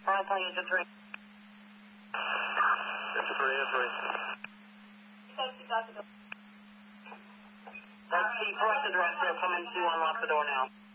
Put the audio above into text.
Alpha User 3. User 3, User 3. That's the correct address. They're coming to unlock the door now.